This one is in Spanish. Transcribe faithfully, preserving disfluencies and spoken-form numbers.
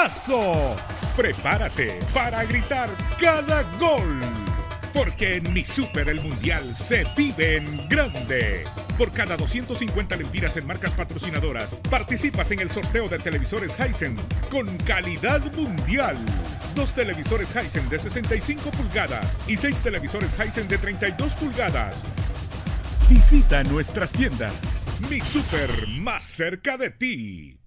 golazo. Prepárate para gritar cada gol, porque en Mi Super el Mundial se vive en grande. Por cada doscientas cincuenta lempiras en marcas patrocinadoras, participas en el sorteo de televisores Hisense con calidad mundial. Dos televisores Hisense de sesenta y cinco pulgadas y seis televisores Hisense de treinta y dos pulgadas. Visita nuestras tiendas. Mi Super, más cerca de ti.